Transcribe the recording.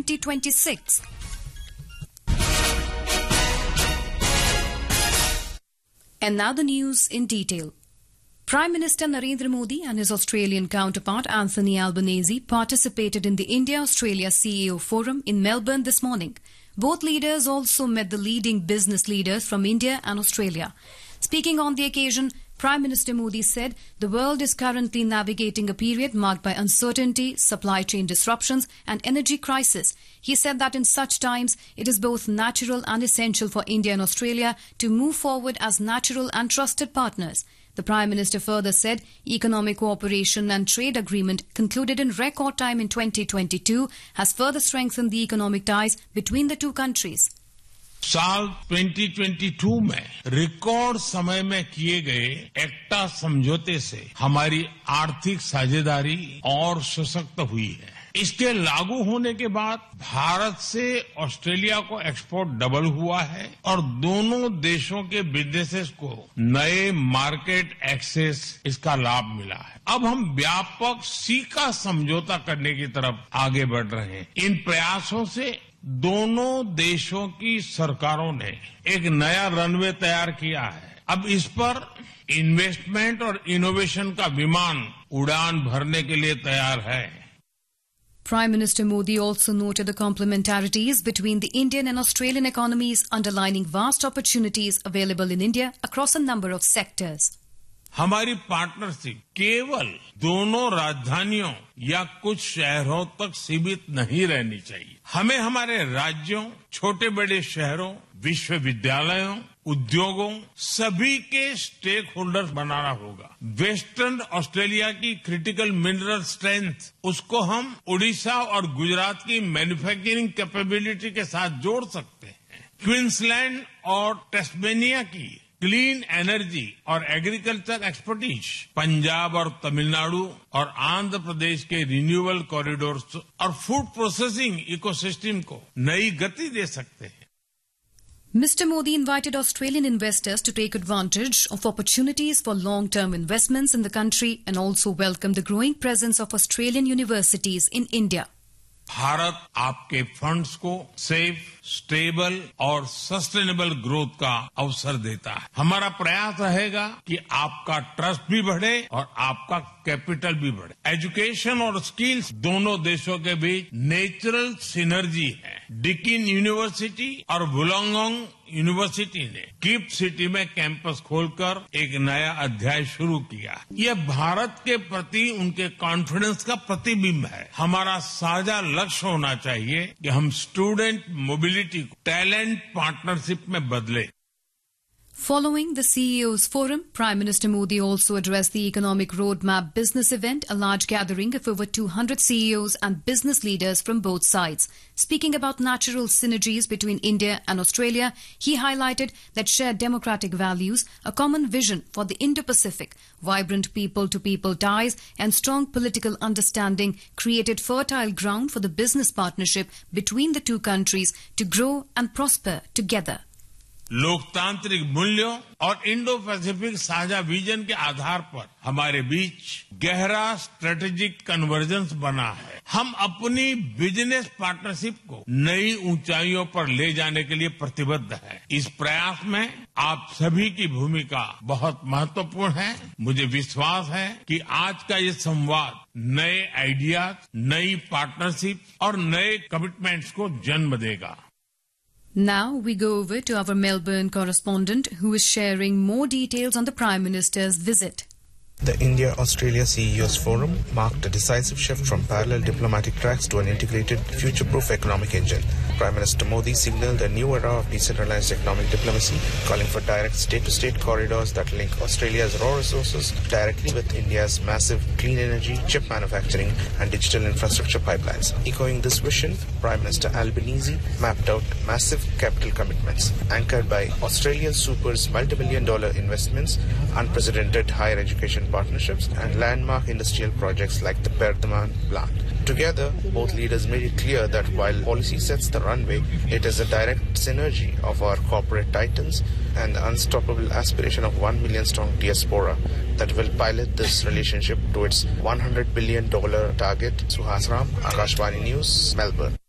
2026. And now the news in detail. Prime Minister Narendra Modi and his Australian counterpart Anthony Albanese participated in the India-Australia CEO Forum in Melbourne this morning. Both leaders also met the leading business leaders from India and Australia. Speaking on the occasion, Prime Minister Modi said the world is currently navigating a period marked by uncertainty, supply chain disruptions and energy crisis. He said that in such times, it is both natural and essential for India and Australia to move forward as natural and trusted partners. The Prime Minister further said economic cooperation and trade agreement concluded in record time in 2022 has further strengthened the economic ties between the two countries. साल 2022 में record समय में किए गए एक्टा समझौते से हमारी आर्थिक साझेदारी और सशक्त हुई है। इसके लागू होने के बाद भारत से ऑस्ट्रेलिया को एक्सपोर्ट डबल हुआ है और दोनों देशों के बिजनेसेस को नए मार्केट एक्सेस इसका लाभ मिला है। अब हम व्यापक सीका समझौता करने की तरफ आगे बढ़ रहे हैं। इन प्रयासों से दोनों देशों की सरकारों ने एक नया रनवे तैयार किया है। अब इस पर इन्वेस्टमेंट और इनोवेशन का विमान उड़ान भरने के लिए तैयार है। Prime Minister Modi also noted the complementarities between the Indian and Australian economies, underlining vast opportunities available in India across a number of sectors. हमारी पार्टनरशिप केवल दोनों राजधानियों या कुछ शहरों तक सीमित नहीं रहनी चाहिए। हमें हमारे राज्यों, छोटे बड़े शहरों, विश्वविद्यालयों, उद्योगों सभी के स्टेक होल्डर्स बनाना होगा। वेस्टर्न ऑस्ट्रेलिया की क्रिटिकल मिनरल स्ट्रेंथ उसको हम उड़ीसा और गुजरात की मैन्युफैक्चरिंग कैपेबिलिटी के साथ जोड़ सकते हैं। क्वींसलैंड और टेस्मेनिया की क्लीन एनर्जी और एग्रीकल्चर एक्सपर्टीज, पंजाब और तमिलनाडु और आंध्र प्रदेश के रिन्यूएबल कॉरिडोर्स और फूड प्रोसेसिंग इकोसिस्टम को नई गति दे सकते हैं। Mr. Modi invited Australian investors to take advantage of opportunities for long-term investments in the country and also welcomed the growing presence of Australian universities in India. Bharat आपके funds को safe, stable और sustainable growth का अवसर देता है। हमारा प्रयास रहेगा कि आपका ट्रस्ट भी बढ़े और आपका कैपिटल भी बढ़े। एजुकेशन और स्किल्स दोनों देशों के बीच नेचुरल सिनर्जी है। डिकिन यूनिवर्सिटी और वुलंगडोंग यूनिवर्सिटी ने गिफ्ट सिटी में कैंपस खोलकर एक नया अध्याय शुरू किया। यह भारत के प्रति उनके कॉन्फिडेंस का प्रतिबिंब है। हमारा साझा लक्ष्य होना चाहिए कि हम स्टूडेंट मोबिलिटी को टैलेंट पार्टनरशिप में बदले। Following the CEO's forum, Prime Minister Modi also addressed the Economic Roadmap Business Event, a large gathering of over 200 CEOs and business leaders from both sides. Speaking about natural synergies between India and Australia, he highlighted that shared democratic values, a common vision for the Indo-Pacific, vibrant people-to-people ties and strong political understanding created fertile ground for the business partnership between the two countries to grow and prosper together. लोकतांत्रिक मूल्यों और Indo Pacific साझा vision के आधार पर हमारे बीच गहरा strategic convergence बना है। हम अपनी बिजनेस पार्टनरशिप को नई ऊंचाइयों पर ले जाने के लिए प्रतिबद्ध हैं। इस प्रयास में आप सभी की भूमिका बहुत महत्वपूर्ण है। मुझे विश्वास है कि आज का ये संवाद नए आइडियाज, नई पार्टनरशिप और नए कमिटमेंट्स को जन्म देगा। Now we go over to our Melbourne correspondent who is sharing more details on the Prime Minister's visit. The India-Australia CEOs Forum marked a decisive shift from parallel diplomatic tracks to an integrated, future-proof economic engine. Prime Minister Modi signalled a new era of decentralized economic diplomacy, calling for direct state-to-state corridors that link Australia's raw resources directly with India's massive clean energy, chip manufacturing and digital infrastructure pipelines. Echoing this vision, Prime Minister Albanese mapped out massive capital commitments, anchored by Australian Super's multi-billion-dollar investments, unprecedented higher education partnerships and landmark industrial projects like the Perdaman plant. Together, both leaders made it clear that while policy sets the runway, it is a direct synergy of our corporate titans and the unstoppable aspiration of 1 million strong diaspora that will pilot this relationship to its $100 billion target. Suhas Ram, Akashvani News, Melbourne.